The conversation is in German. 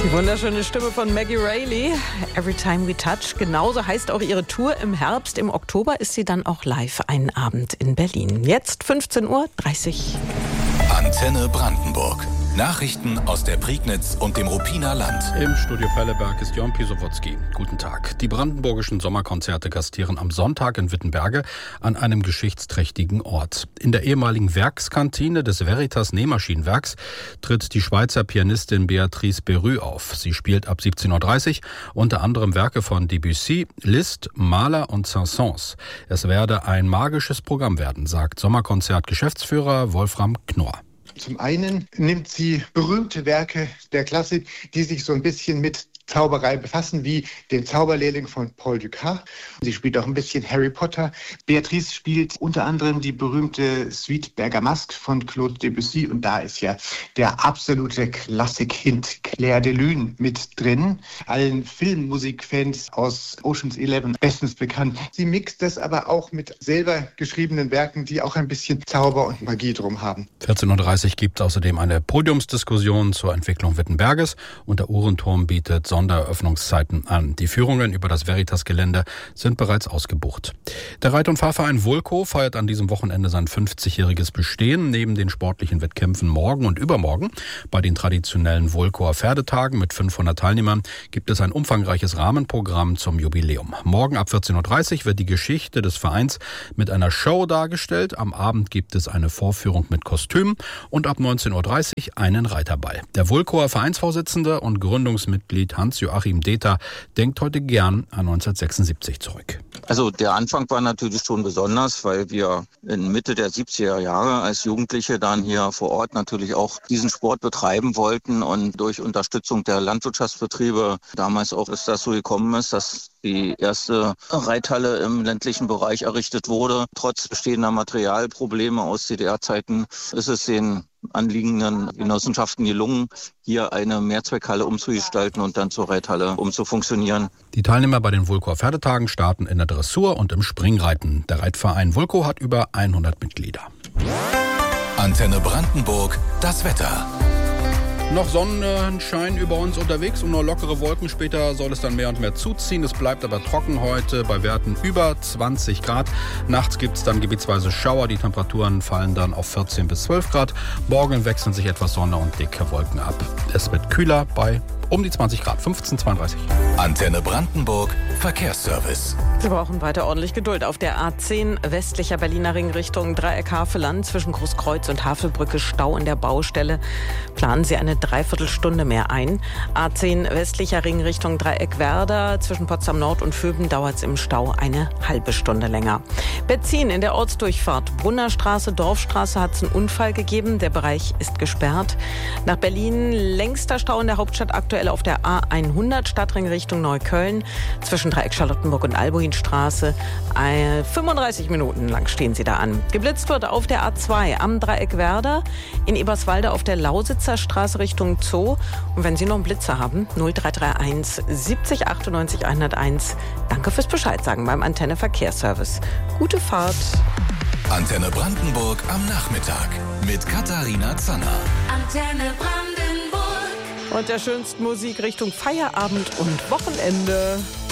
Die wunderschöne Stimme von Maggie Reilly, Every Time We Touch. Genauso heißt auch ihre Tour im Herbst. Im Oktober ist sie dann auch live einen Abend in Berlin. Jetzt 15:30 Uhr. Antenne Brandenburg. Nachrichten aus der Prignitz und dem Ruppiner Land. Im Studio Pelleberg ist Jörn Pisowotzki. Guten Tag. Die brandenburgischen Sommerkonzerte gastieren am Sonntag in Wittenberge an einem geschichtsträchtigen Ort. In der ehemaligen Werkskantine des Veritas Nähmaschinenwerks tritt die Schweizer Pianistin Béatrice Berru auf. Sie spielt ab 17:30 Uhr unter anderem Werke von Debussy, Liszt, Mahler und Saint-Saëns. Es werde ein magisches Programm werden, sagt Sommerkonzert-Geschäftsführer Wolfram Knorr. Zum einen nimmt sie berühmte Werke der Klassik, die sich so ein bisschen mit Zauberei befassen, wie den Zauberlehrling von Paul Dukas. Sie spielt auch ein bisschen Harry Potter. Béatrice spielt unter anderem die berühmte Suite Bergamasque von Claude Debussy. Und da ist ja der absolute Klassik-Hint Clair de Lune mit drin. Allen Filmmusikfans aus Ocean's 11 bestens bekannt. Sie mixt das aber auch mit selber geschriebenen Werken, die auch ein bisschen Zauber und Magie drum haben. 14:30 Uhr gibt es außerdem eine Podiumsdiskussion zur Entwicklung Wittenberges und der Uhrenturm bietet Sonderöffnungszeiten an. Die Führungen über das Veritas-Gelände sind bereits ausgebucht. Der Reit- und Fahrverein Vulko feiert an diesem Wochenende sein 50-jähriges Bestehen. Neben den sportlichen Wettkämpfen morgen und übermorgen bei den traditionellen Vulkoer Pferdetagen mit 500 Teilnehmern gibt es ein umfangreiches Rahmenprogramm zum Jubiläum. Morgen ab 14:30 Uhr wird die Geschichte des Vereins mit einer Show dargestellt. Am Abend gibt es eine Vorführung mit Kostüm und ab 19:30 Uhr einen Reiterball. Der Vulkoer Vereinsvorsitzende und Gründungsmitglied Hans-Joachim Deter denkt heute gern an 1976 zurück. Also der Anfang war natürlich schon besonders, weil wir in Mitte der 70er Jahre als Jugendliche dann hier vor Ort natürlich auch diesen Sport betreiben wollten und durch Unterstützung der Landwirtschaftsbetriebe damals auch ist das so gekommen ist, dass die erste Reithalle im ländlichen Bereich errichtet wurde. Trotz bestehender Materialprobleme aus DDR-Zeiten ist es den anliegenden Genossenschaften gelungen, hier eine Mehrzweckhalle umzugestalten und dann zur Reithalle umzufunktionieren. Die Teilnehmer bei den Vulkoer Pferdetagen starten in der Dressur und im Springreiten. Der Reitverein Vulko hat über 100 Mitglieder. Antenne Brandenburg, das Wetter. Noch Sonnenschein über uns unterwegs und nur lockere Wolken. Später soll es dann mehr und mehr zuziehen. Es bleibt aber trocken heute bei Werten über 20 Grad. Nachts gibt es dann gebietsweise Schauer. Die Temperaturen fallen dann auf 14 bis 12 Grad. Morgen wechseln sich etwas Sonne und dicke Wolken ab. Es wird kühler bei um die 20 Grad, 15:32. Antenne Brandenburg, Verkehrsservice. Sie brauchen weiter ordentlich Geduld. Auf der A10 westlicher Berliner Ring Richtung Dreieck Havelland zwischen Großkreuz und Havelbrücke Stau in der Baustelle. Planen Sie eine Dreiviertelstunde mehr ein. A10 westlicher Ring Richtung Dreieck Werder zwischen Potsdam Nord und Vöben dauert es im Stau eine halbe Stunde länger. Benzin in der Ortsdurchfahrt Brunnerstraße, Dorfstraße hat es einen Unfall gegeben. Der Bereich ist gesperrt. Nach Berlin längster Stau in der Hauptstadt aktuell auf der A100 Stadtring Richtung Neukölln zwischen Dreieck Charlottenburg und Albuinstraße. 35 Minuten lang stehen Sie da an. Geblitzt wird auf der A2 am Dreieck Werder, in Eberswalde auf der Lausitzer Straße Richtung Zoo. Und wenn Sie noch einen Blitzer haben, 0331 70 98 101. Danke fürs Bescheid sagen beim Antenne Verkehrsservice. Gute Fahrt. Antenne Brandenburg am Nachmittag mit Katharina Zanner. Antenne Brandenburg. Und der schönsten Musik Richtung Feierabend und Wochenende.